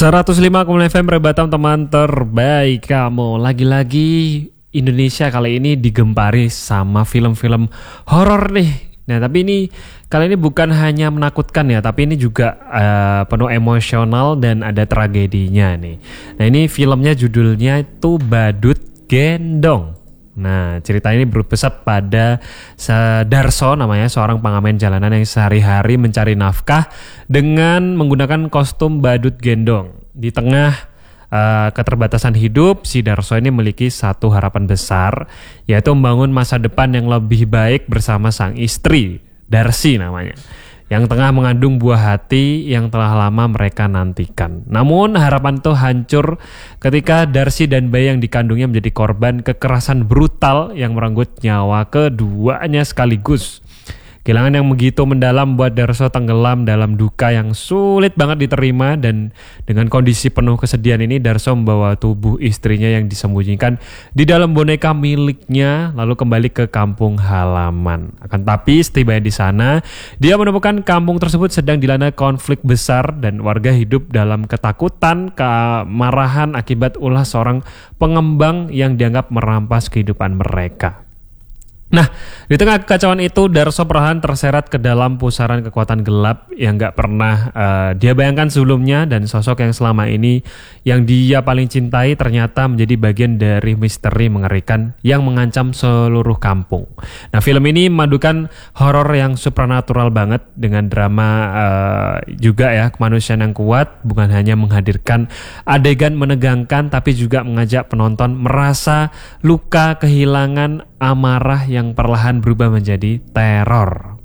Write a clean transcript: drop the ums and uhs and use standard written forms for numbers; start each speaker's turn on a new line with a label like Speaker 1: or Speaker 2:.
Speaker 1: 105,5 FM Rebatam, teman terbaik kamu. Lagi-lagi Indonesia kali ini digempari sama film-film horor nih. Nah, tapi ini kali ini bukan hanya menakutkan ya, tapi ini juga penuh emosional dan ada tragedinya nih. Nah, ini filmnya judulnya itu Badut Gendong. Nah, cerita ini berpusat pada Darso, namanya seorang pengamen jalanan yang sehari-hari mencari nafkah dengan menggunakan kostum badut gendong. Di tengah keterbatasan hidup, si Darso ini memiliki satu harapan besar, yaitu membangun masa depan yang lebih baik bersama sang istri, Darsi namanya, yang tengah mengandung buah hati yang telah lama mereka nantikan. Namun harapan itu hancur ketika Darsi dan bayi yang dikandungnya menjadi korban kekerasan brutal yang merenggut nyawa keduanya sekaligus. Kehilangan yang begitu mendalam buat Darso tenggelam dalam duka yang sulit banget diterima, dan dengan kondisi penuh kesedihan ini Darso membawa tubuh istrinya yang disembunyikan di dalam boneka miliknya lalu kembali ke kampung halaman. Akan tapi setibanya di sana, dia menemukan kampung tersebut sedang dilanda konflik besar dan warga hidup dalam ketakutan, kemarahan akibat ulah seorang pengembang yang dianggap merampas kehidupan mereka. Nah, di tengah kekacauan itu, Darso perlahan terseret ke dalam pusaran kekuatan gelap yang gak pernah dia bayangkan sebelumnya, dan sosok yang selama ini yang dia paling cintai ternyata menjadi bagian dari misteri mengerikan yang mengancam seluruh kampung. Nah, film ini memadukan horor yang supranatural banget dengan drama juga ya, kemanusiaan yang kuat, bukan hanya menghadirkan adegan menegangkan tapi juga mengajak penonton merasa luka, kehilangan, amarah yang perlahan berubah menjadi teror.